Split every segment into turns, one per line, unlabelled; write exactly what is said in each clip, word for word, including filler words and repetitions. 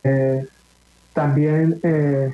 También eh,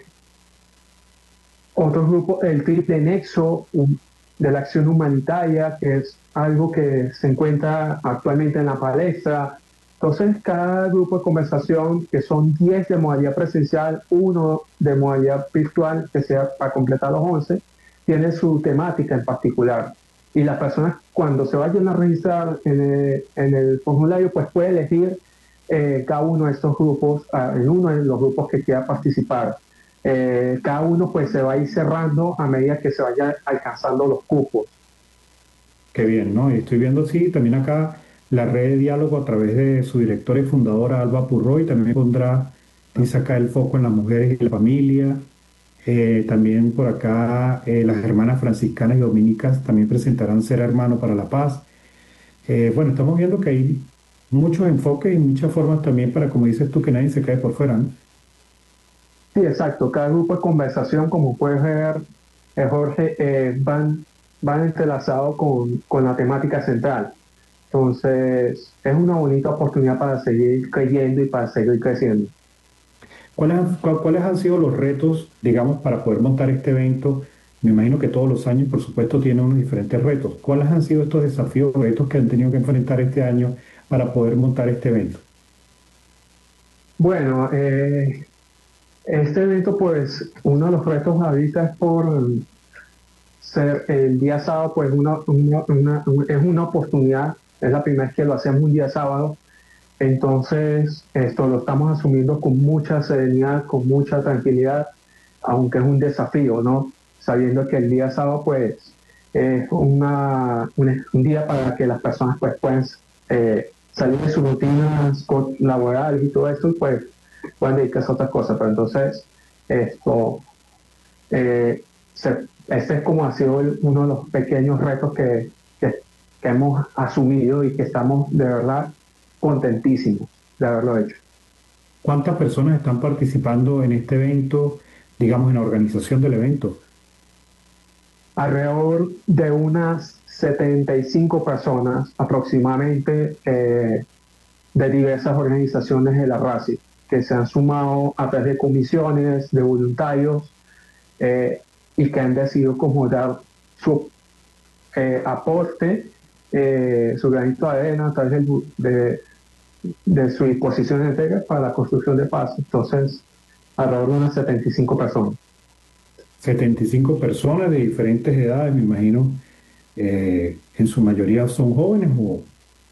otro grupo, el Triple Nexo um, de la Acción Humanitaria, que es algo que se encuentra actualmente en la palestra. Entonces, cada grupo de conversación, que son diez de modalidad presencial, uno de modalidad virtual, que sea para completar los once, tiene su temática en particular. Y las personas, cuando se vayan a registrar en el, en el formulario, pues puede elegir eh, cada uno de estos grupos, uh, en uno de los grupos que quiera participar. Eh, cada uno pues se va a ir cerrando a medida que se vayan alcanzando los cupos.
Qué bien, ¿no? Y estoy viendo, sí, también acá la red de diálogo a través de su directora y fundadora, Alba Purroy, también pondrá, dice acá el foco en las mujeres y la familia. Eh, también por acá eh, las hermanas franciscanas y dominicas también presentarán Ser Hermano para la Paz. Eh, bueno, estamos viendo que hay muchos enfoques y muchas formas también para, como dices tú, que nadie se cae por fuera, ¿no?
Sí, exacto. Cada grupo de conversación, como puedes ver, eh, Jorge, eh, van, van entrelazados con, con la temática central. Entonces, es una bonita oportunidad para seguir creyendo y para seguir creciendo.
¿Cuáles han, cua- cuáles han sido los retos, digamos, para poder montar este evento? Me imagino que todos los años, por supuesto, tienen unos diferentes retos. ¿Cuáles han sido estos desafíos, retos que han tenido que enfrentar este año para poder montar este evento?
Bueno, eh, este evento, pues, uno de los retos ahorita es por ser el día sábado, pues, una, una- una- es una oportunidad. Es la primera vez que lo hacemos un día sábado. Entonces, esto lo estamos asumiendo con mucha serenidad, con mucha tranquilidad, aunque es un desafío, ¿no? Sabiendo que el día sábado, pues, es una, un, un día para que las personas, pues, puedan eh, salir de sus rutinas laborales y todo esto, y pues, puedan dedicarse a otras cosas. Pero entonces, esto, eh, se, este es como ha sido el- uno de los pequeños retos que, que, que hemos asumido y que estamos de verdad contentísimos de haberlo hecho.
¿Cuántas personas están participando en este evento, digamos, en la organización del evento?
Alrededor de unas setenta y cinco personas aproximadamente eh, de diversas organizaciones de la RACI que se han sumado a través de comisiones, de voluntarios eh, y que han decidido como dar su eh, aporte, eh, su granito de arena a través del, de, de su disposición de entrega para la construcción de paz. Entonces, alrededor de unas setenta y cinco personas.
setenta y cinco personas de diferentes edades, me imagino, eh, en su mayoría son jóvenes o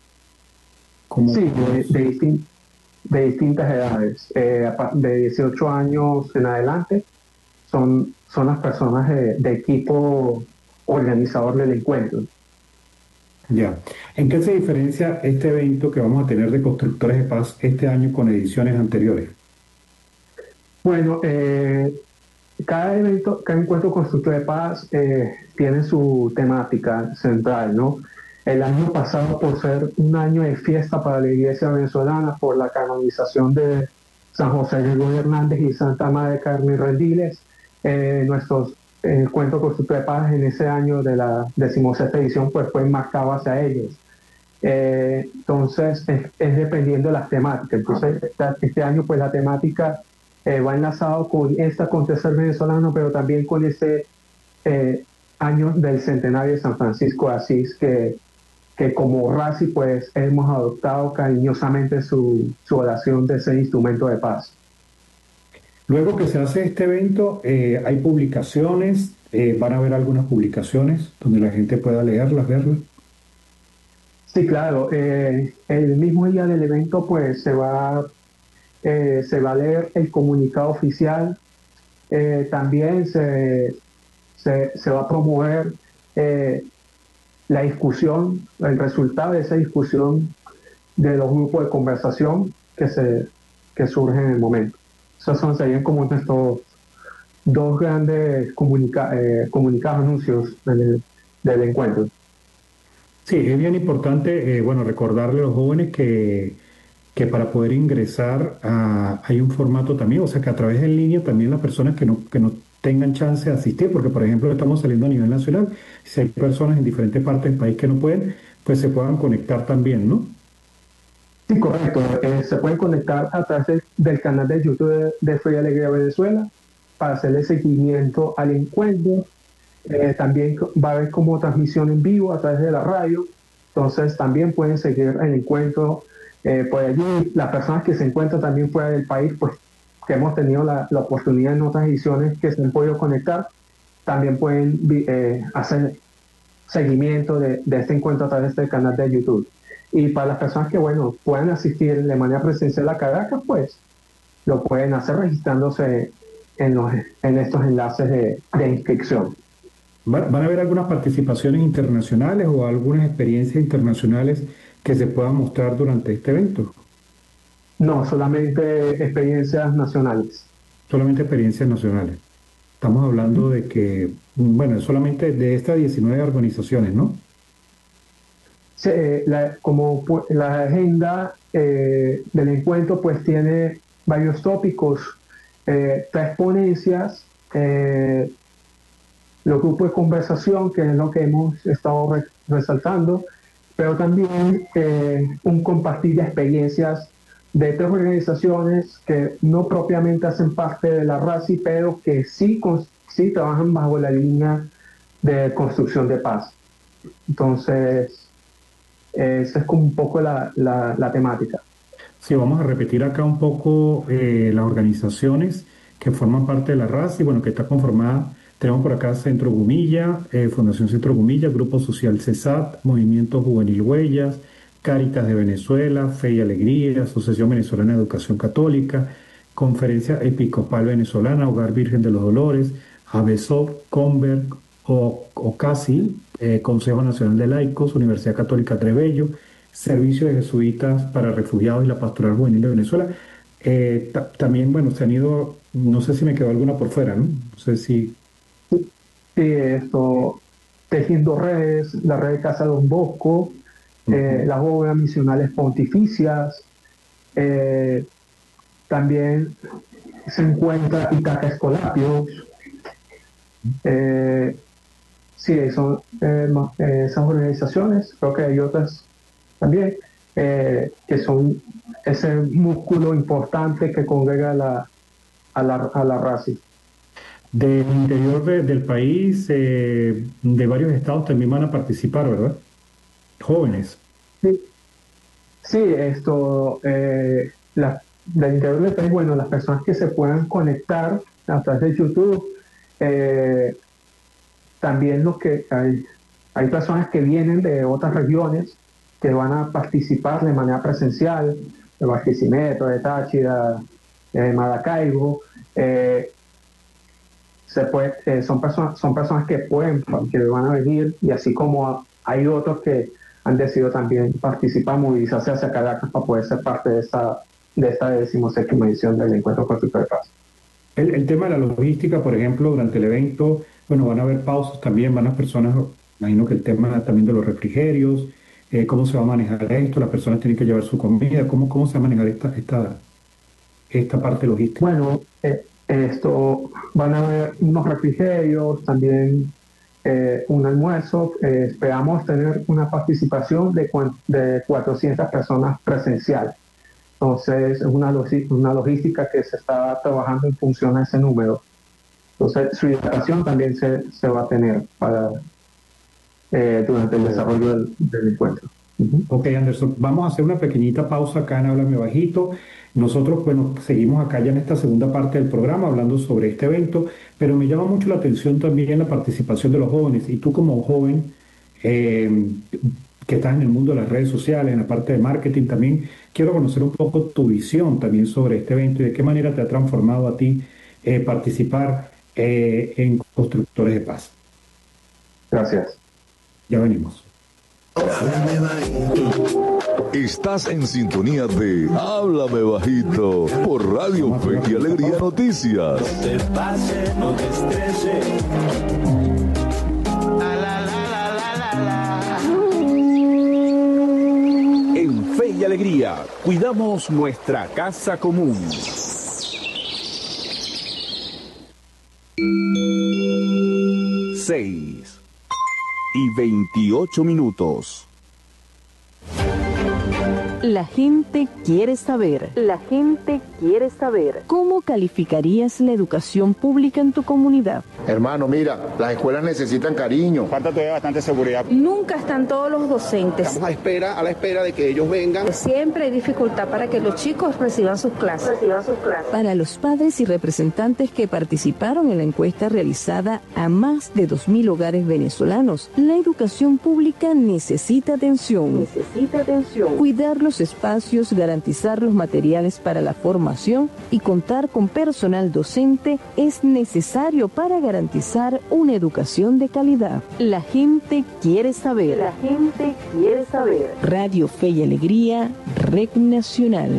Sí,
como...
de, de, distin de distintas edades, eh, de dieciocho años en adelante, son, son las personas de, de equipo organizador del encuentro.
Ya. ¿En qué se diferencia este evento que vamos a tener de Constructores de Paz este año con ediciones anteriores?
Bueno, eh, cada evento, cada encuentro constructor de paz eh, tiene su temática central, ¿no? El año pasado, por ser un año de fiesta para la iglesia venezolana, por la canonización de San José Gregorio Hernández y Santa Madre Carmen Rendiles, eh, nuestros eh, encuentros constructor de paz en ese año de la decimosexta edición, pues fue marcado hacia ellos. Eh, entonces, es, es, dependiendo de las temáticas. Entonces, esta, este año, pues la temática eh, va enlazado con este acontecer venezolano, pero también con ese eh, año del centenario de San Francisco de Asís, que, que como RACI, pues hemos adoptado cariñosamente su, su oración de ser instrumento de paz.
Luego que se hace este evento, eh, hay publicaciones, eh, van a haber algunas publicaciones donde la gente pueda leerlas, verlas.
Sí, claro, eh, el mismo día del evento, pues se va, eh, se va a leer el comunicado oficial. Eh, también se, se, se va a promover eh, la discusión, el resultado de esa discusión de los grupos de conversación que, se, que surgen en el momento. Esos son, serían como nuestros dos grandes comunica, eh, comunicados anuncios del, del encuentro.
Sí, es bien importante, eh, bueno, recordarle a los jóvenes que, que para poder ingresar a- hay un formato también, o sea, que a través de en línea también las personas que no, que no tengan chance de asistir, porque por ejemplo estamos saliendo a nivel nacional, si hay personas en diferentes partes del país que no pueden, pues se puedan conectar también, ¿no?
Sí, correcto. Eh, se pueden conectar a través de- del canal de YouTube de, de Fe y Alegría Venezuela para hacerle seguimiento al encuentro. Eh, también co- va a haber como transmisión en vivo a través de la radio. Entonces también pueden seguir el encuentro eh, por allí. Las personas que se encuentran también fuera del país, pues que hemos tenido la, la oportunidad en otras ediciones que se han podido conectar, también pueden vi- eh, hacer seguimiento de, de este encuentro a través del canal de YouTube. Y para las personas que, bueno, puedan asistir de manera presencial a Caracas, pues lo pueden hacer registrándose en, los, en estos enlaces de, de inscripción.
¿Va- ¿Van a haber algunas participaciones internacionales o algunas experiencias internacionales que se puedan mostrar durante este evento?
No, solamente experiencias nacionales.
Solamente experiencias nacionales. Estamos hablando de que, bueno, solamente de estas diecinueve organizaciones, ¿no?
Se, la, como pu- la agenda eh, del encuentro pues tiene varios tópicos, eh, tres ponencias, eh, los grupos de conversación, que es lo que hemos estado re- resaltando, pero también eh, un compartir de experiencias de tres organizaciones que no propiamente hacen parte de la RACI, pero que sí, con- sí trabajan bajo la línea de construcción de paz. Entonces, eh, esa es como un poco la, la, la temática.
Sí, vamos a repetir acá un poco eh, las organizaciones que forman parte de la RAS y bueno, que está conformada. Tenemos por acá Centro Gumilla, eh, Fundación Centro Gumilla, Grupo Social CESAT, Movimiento Juvenil Huellas, Cáritas de Venezuela, Fe y Alegría, Asociación Venezolana de Educación Católica, Conferencia Episcopal Venezolana, Hogar Virgen de los Dolores, ABESOP, Conver, o, OCASI, eh, Consejo Nacional de Laicos, Universidad Católica Trebello, Servicio de Jesuitas para Refugiados y la Pastoral Juvenil de Venezuela. Eh, ta- también, bueno, se han ido, no sé si me quedó alguna por fuera, ¿no? No sé si...
Sí, esto, tejiendo redes, la red de Casa Don Bosco, eh,
Ujú.
las obras misionales pontificias, eh, también se encuentra Itaca Escolapios, eh, sí, son eh, ma- eh, esas organizaciones, creo que hay otras también, eh, que son ese músculo importante que congrega a la, a la, a la RACI.
Del interior de- del país, eh, de varios estados también van a participar, ¿verdad? Jóvenes.
Sí, sí, esto, eh, la, del interior del país, bueno, las personas que se puedan conectar a través de YouTube, eh, también los que hay, hay personas que vienen de otras regiones que van a participar de manera presencial, de Barquisimeto, de Táchira, de Maracaibo, eh, se puede, eh, son, personas, son personas que pueden, que van a venir, y así como hay otros que han decidido también participar, movilizarse hacia Caracas para poder ser parte de esta, de esta decimoséptima edición del Encuentro Constructor de Paz.
El, el tema de la logística, por ejemplo, durante el evento, bueno, van a haber pausas también, van a personas, imagino que el tema también de los refrigerios, eh, cómo se va a manejar esto, las personas tienen que llevar su comida, cómo, cómo se va a manejar esta, esta, esta parte logística.
Bueno, eh, esto van a haber unos refrigerios, también eh, un almuerzo. Eh, esperamos tener una participación de, de cuatrocientas personas presencial. Entonces, es una, una logística que se está trabajando en función a ese número. Entonces, su hidratación también se, se va a tener para, eh, durante el desarrollo del, del encuentro. Uh-huh.
Ok, Anderson, vamos a hacer una pequeñita pausa acá en Háblame Bajito. Nosotros, bueno, seguimos acá ya en esta segunda parte del programa hablando sobre este evento, pero me llama mucho la atención también la participación de los jóvenes. Y tú como joven, eh, que estás en el mundo de las redes sociales, en la parte de marketing también, quiero conocer un poco tu visión también sobre este evento y de qué manera te ha transformado a ti eh, participar eh, en Constructores de Paz.
Gracias.
Ya venimos.
Háblame bajito. Estás en sintonía de Háblame Bajito por Radio Fe y Alegría Noticias.
No te pase, no te estrese. La, la, la, la, la, la.
En Fe y Alegría, cuidamos nuestra casa común. Seis y veintiocho minutos.
La gente quiere saber. La gente quiere saber. ¿Cómo calificarías la educación pública en tu comunidad?
Hermano, mira, las escuelas necesitan cariño.
Falta todavía bastante seguridad.
Nunca están todos los docentes.
Estamos a, espera, a la espera de que ellos vengan.
Siempre hay dificultad para que los chicos reciban sus clases.
Reciban sus clases. Para los padres y representantes que participaron en la encuesta realizada a más de dos mil hogares venezolanos, la educación pública necesita atención. Necesita atención. Cuidar los espacios, garantizar los materiales para la formación y contar con personal docente es necesario para garantizar una educación de calidad. La gente quiere saber. La gente quiere saber. Radio Fe y Alegría, Red Nacional.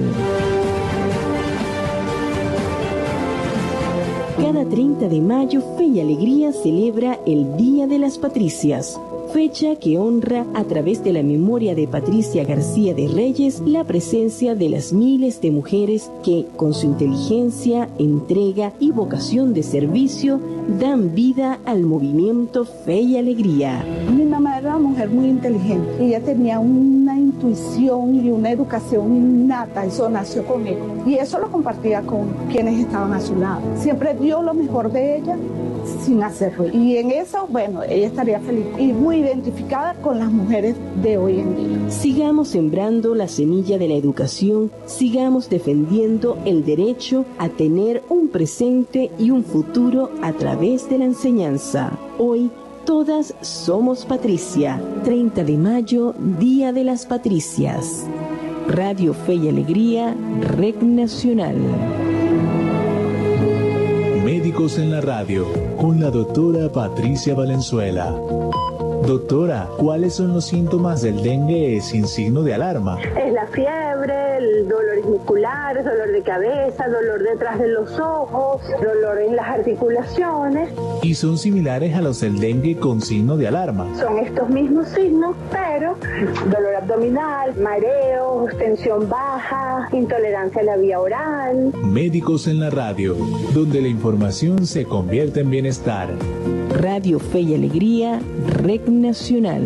Cada treinta de mayo, Fe y Alegría celebra el Día de las Patricias, fecha que honra a través de la memoria de Patricia García de Reyes la presencia de las miles de mujeres que, con su inteligencia, entrega y vocación de servicio, dan vida al movimiento Fe y Alegría.
Mi mamá era una mujer muy inteligente. Ella tenía una intuición y una educación innata, eso nació con ella. Y eso lo compartía con quienes estaban a su lado. Siempre dio lo mejor de ella sin hacerlo. Y en eso, bueno, ella estaría feliz y muy identificada con las mujeres de hoy en día.
Sigamos sembrando la semilla de la educación, sigamos defendiendo el derecho a tener un presente y un futuro a través de la enseñanza. Hoy, todas somos Patricia. treinta de mayo, Día de las Patricias. Radio Fe y Alegría, Red Nacional.
Médicos en la radio, con la doctora Patricia Valenzuela. Doctora, ¿cuáles son los síntomas del dengue sin signo de alarma?
Es la fiebre, el dolores musculares, dolor de cabeza, dolor detrás de los ojos, dolor en las articulaciones.
¿Y son similares a los del dengue con signo de alarma?
Son estos mismos signos, pero dolor abdominal, mareos, tensión baja, intolerancia a la vía oral.
Médicos en la radio, donde la información se convierte en bienestar.
Radio Fe y Alegría, Red Nacional.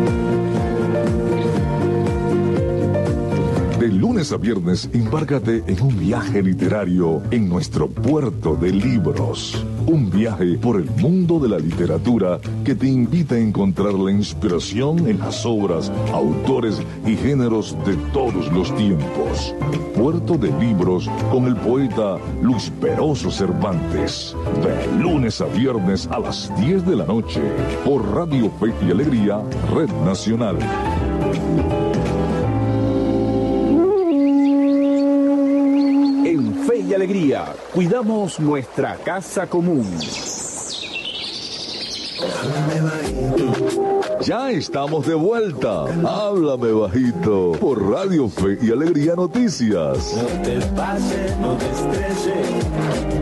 De lunes a viernes, embárcate en un viaje literario en nuestro puerto de libros. Un viaje por el mundo de la literatura que te invita a encontrar la inspiración en las obras, autores y géneros de todos los tiempos. Puerto de Libros con el poeta Luis Peroso Cervantes. De lunes a viernes a las diez de la noche por Radio Fe y Alegría, Red Nacional.
En Fe y Alegría, cuidamos nuestra casa común.
Ya estamos de vuelta. Háblame bajito por Radio Fe y Alegría Noticias.
No te pases, no te estreses.